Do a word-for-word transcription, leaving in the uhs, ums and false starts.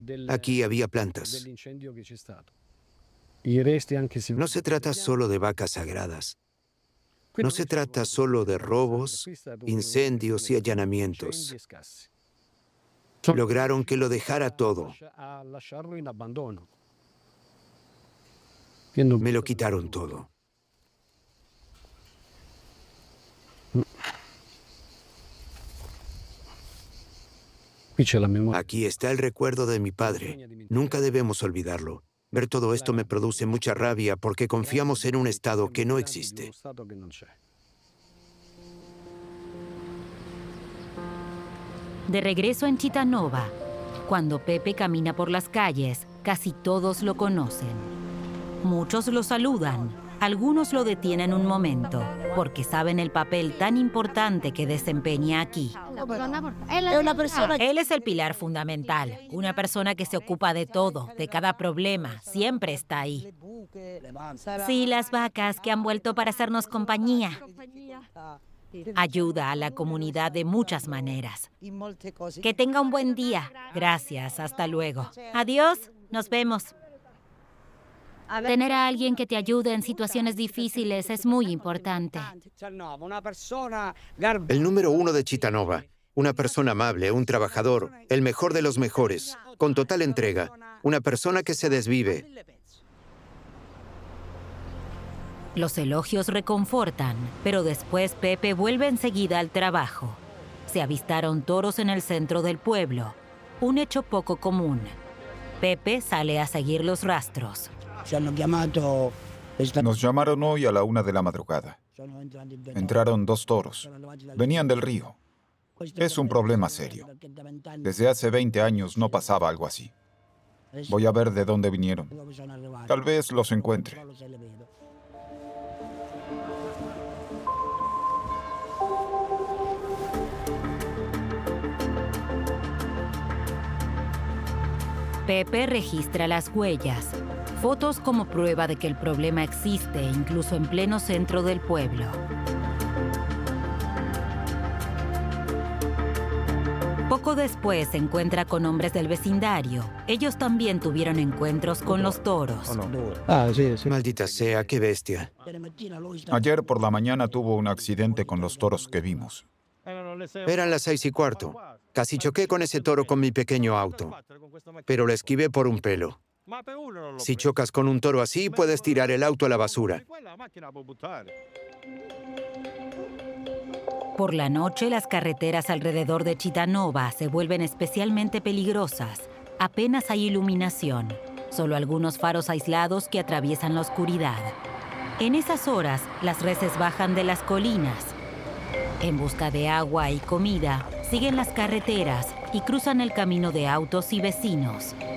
Aquí había plantas. No se trata solo de vacas sagradas. No se trata solo de robos, incendios y allanamientos. Lograron que lo dejara todo. Me lo quitaron todo. Aquí está el recuerdo de mi padre. Nunca debemos olvidarlo. Ver todo esto me produce mucha rabia porque confiamos en un Estado que no existe. De regreso en Cittànova, cuando Pepe camina por las calles, casi todos lo conocen. Muchos lo saludan, algunos lo detienen un momento, porque saben el papel tan importante que desempeña aquí. Él es el pilar fundamental, una persona que se ocupa de todo, de cada problema, siempre está ahí. Sí, las vacas que han vuelto para hacernos compañía. Ayuda a la comunidad de muchas maneras. Que tenga un buen día. Gracias, hasta luego. Adiós, nos vemos. Tener a alguien que te ayude en situaciones difíciles es muy importante. El número uno de Cittànova. Una persona amable, un trabajador, el mejor de los mejores, con total entrega. Una persona que se desvive. Los elogios reconfortan, pero después Pepe vuelve enseguida al trabajo. Se avistaron toros en el centro del pueblo, un hecho poco común. Pepe sale a seguir los rastros. Nos llamaron hoy a la una de la madrugada. Entraron dos toros. Venían del río. Es un problema serio. Desde hace veinte años no pasaba algo así. Voy a ver de dónde vinieron. Tal vez los encuentre. Pepe registra las huellas, fotos como prueba de que el problema existe incluso en pleno centro del pueblo. Poco después se encuentra con hombres del vecindario. Ellos también tuvieron encuentros con los toros. Ah, sí, sí. Maldita sea, qué bestia. Ayer por la mañana tuvo un accidente con los toros que vimos. Eran las seis y cuarto. Casi choqué con ese toro con mi pequeño auto, pero lo esquivé por un pelo. Si chocas con un toro así, puedes tirar el auto a la basura. Por la noche, las carreteras alrededor de Cittànova se vuelven especialmente peligrosas. Apenas hay iluminación, solo algunos faros aislados que atraviesan la oscuridad. En esas horas, las reses bajan de las colinas. En busca de agua y comida, siguen las carreteras y cruzan el camino de autos y vecinos.